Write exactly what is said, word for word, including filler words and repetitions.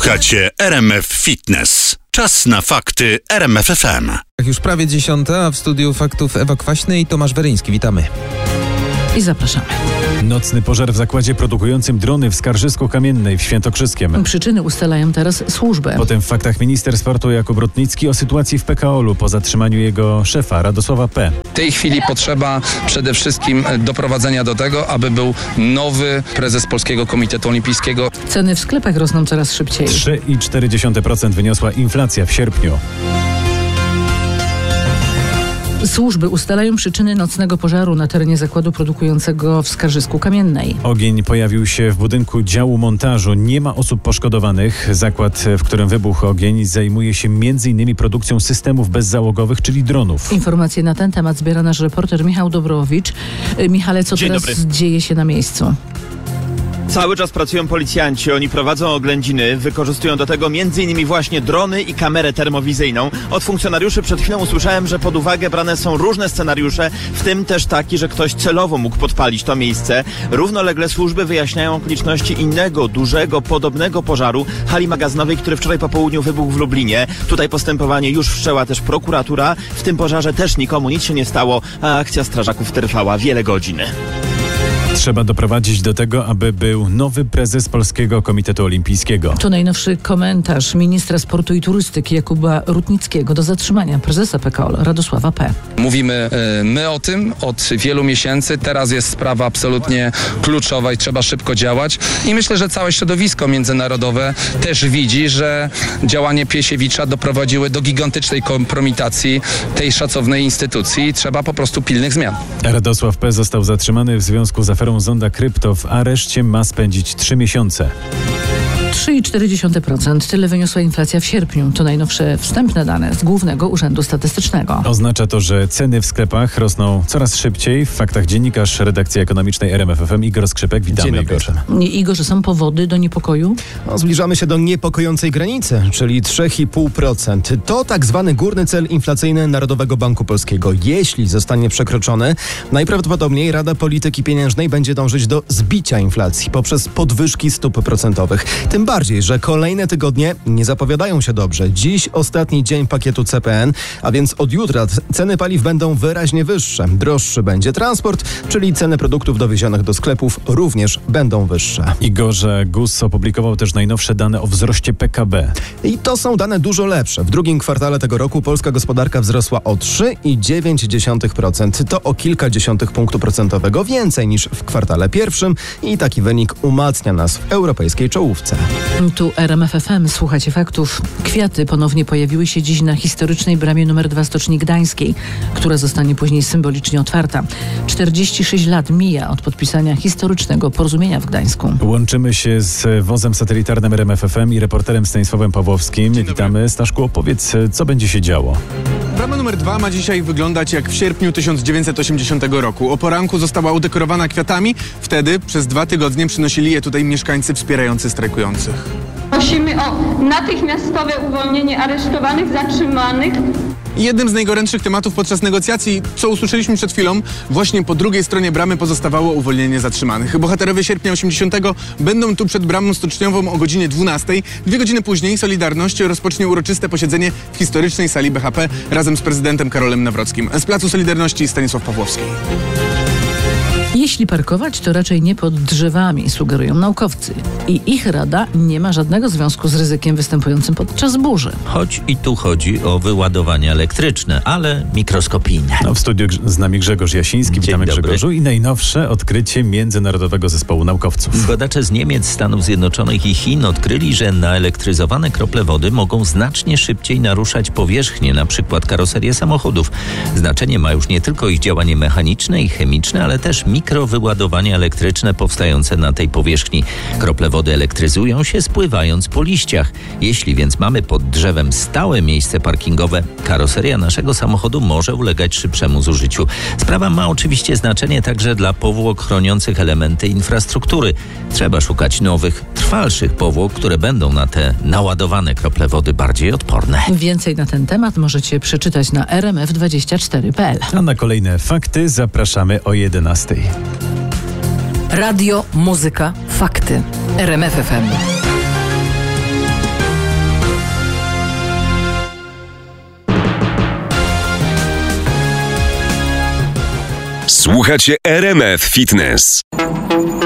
Słuchacie R M F Fitness. Czas na fakty R M F F M. Już prawie dziesiąta, a w studiu faktów Ewa Kwaśny i Tomasz Weryński. Witamy. I zapraszamy. Nocny pożar w zakładzie produkującym drony w Skarżysku-Kamiennej w Świętokrzyskiem. Przyczyny ustalają teraz służby. Potem w faktach minister sportu Jakub Rutnicki o sytuacji w P K O L u po zatrzymaniu jego szefa Radosława P. W tej chwili potrzeba przede wszystkim doprowadzenia do tego, aby był nowy prezes Polskiego Komitetu Olimpijskiego. Ceny w sklepach rosną coraz szybciej. trzy i cztery dziesiąte procent wyniosła inflacja w sierpniu. Służby ustalają przyczyny nocnego pożaru na terenie zakładu produkującego w Skarżysku-Kamiennej. Ogień pojawił się w budynku działu montażu. Nie ma osób poszkodowanych. Zakład, w którym wybuchł ogień, zajmuje się między innymi produkcją systemów bezzałogowych, czyli dronów. Informacje na ten temat zbiera nasz reporter Michał Dobrowicz. Michale, co Dzień teraz dobry. dzieje się na miejscu? Cały czas pracują policjanci, oni prowadzą oględziny, wykorzystują do tego między innymi właśnie drony i kamerę termowizyjną. Od funkcjonariuszy przed chwilą usłyszałem, że pod uwagę brane są różne scenariusze, w tym też taki, że ktoś celowo mógł podpalić to miejsce. Równolegle służby wyjaśniają okoliczności innego, dużego, podobnego pożaru hali magazynowej, który wczoraj po południu wybuchł w Lublinie. Tutaj postępowanie już wszczęła też prokuratura. W tym pożarze też nikomu nic się nie stało, a akcja strażaków trwała wiele godzin. Trzeba doprowadzić do tego, aby był nowy prezes Polskiego Komitetu Olimpijskiego. To najnowszy komentarz ministra sportu i turystyki Jakuba Rutnickiego do zatrzymania prezesa P K O L Radosława P. Mówimy y, my o tym od wielu miesięcy. Teraz jest sprawa absolutnie kluczowa i trzeba szybko działać. I myślę, że całe środowisko międzynarodowe też widzi, że działanie Piesiewicza doprowadziły do gigantycznej kompromitacji tej szacownej instytucji i trzeba po prostu pilnych zmian. Radosław P. został zatrzymany w związku z aferą Zonda Krypto. W areszcie ma spędzić trzy miesiące. trzy i cztery dziesiąte procent. Tyle wyniosła inflacja w sierpniu. To najnowsze wstępne dane z Głównego Urzędu Statystycznego. Oznacza to, że ceny w sklepach rosną coraz szybciej. W faktach dziennikarz redakcji ekonomicznej R M F F M Igor Skrzypek. Witamy, Igorze. Igorze, są powody do niepokoju? No, zbliżamy się do niepokojącej granicy, czyli trzy i pół procent. To tak zwany górny cel inflacyjny Narodowego Banku Polskiego. Jeśli zostanie przekroczony, najprawdopodobniej Rada Polityki Pieniężnej będzie dążyć do zbicia inflacji poprzez podwyżki stóp procentowych. Tym bardziej, że kolejne tygodnie nie zapowiadają się dobrze. Dziś ostatni dzień pakietu C P N, a więc od jutra ceny paliw będą wyraźnie wyższe. Droższy będzie transport, czyli ceny produktów dowiezionych do sklepów również będą wyższe. Igorze, G U S opublikował też najnowsze dane o wzroście P K B. I to są dane dużo lepsze. W drugim kwartale tego roku polska gospodarka wzrosła o trzy i dziewięć dziesiątych procent. To o kilka dziesiątych punktu procentowego więcej niż w kwartale pierwszym i taki wynik umacnia nas w europejskiej czołówce. Tu R M F F M, słuchacie faktów. Kwiaty ponownie pojawiły się dziś na historycznej bramie numer dwa Stoczni Gdańskiej, która zostanie później symbolicznie otwarta. czterdzieści sześć lat mija od podpisania historycznego porozumienia w Gdańsku. Łączymy się z wozem satelitarnym R M F F M i reporterem Stanisławem Pawłowskim. Witamy. Staszku, opowiedz, co będzie się działo. Brama numer dwa ma dzisiaj wyglądać jak w sierpniu tysiąc dziewięćset osiemdziesiątego roku. O poranku została udekorowana kwiatami. Wtedy przez dwa tygodnie przynosili je tutaj mieszkańcy wspierający strajkujących. Prosimy o natychmiastowe uwolnienie aresztowanych, zatrzymanych. Jednym z najgorętszych tematów podczas negocjacji, co usłyszeliśmy przed chwilą, właśnie po drugiej stronie bramy pozostawało uwolnienie zatrzymanych. Bohaterowie sierpnia osiemdziesiątego będą tu przed bramą stoczniową o godzinie dwunastej. Dwie godziny później Solidarność rozpocznie uroczyste posiedzenie w historycznej sali B H P razem z prezydentem Karolem Nawrockim. Z Placu Solidarności Stanisław Pawłowski. Jeśli parkować, to raczej nie pod drzewami, sugerują naukowcy. I ich rada nie ma żadnego związku z ryzykiem występującym podczas burzy. Choć i tu chodzi o wyładowania elektryczne, ale mikroskopijne. No, w studiu z nami Grzegorz Jasiński. Dzień Witamy, dobry. Grzegorzu. I najnowsze odkrycie Międzynarodowego Zespołu Naukowców. Badacze z Niemiec, Stanów Zjednoczonych i Chin odkryli, że naelektryzowane krople wody mogą znacznie szybciej naruszać powierzchnię, na przykład karoserię samochodów. Znaczenie ma już nie tylko ich działanie mechaniczne i chemiczne, ale też mikrowyładowania elektryczne powstające na tej powierzchni. Krople wody elektryzują się, spływając po liściach. Jeśli więc mamy pod drzewem stałe miejsce parkingowe, karoseria naszego samochodu może ulegać szybszemu zużyciu. Sprawa ma oczywiście znaczenie także dla powłok chroniących elementy infrastruktury. Trzeba szukać nowych, trwalszych powłok, które będą na te naładowane krople wody bardziej odporne. Więcej na ten temat możecie przeczytać na r m f dwadzieścia cztery kropka p l. A na kolejne fakty zapraszamy o jedenastej. Radio, muzyka, fakty. R M F F M. Słuchacie R M F Fitness.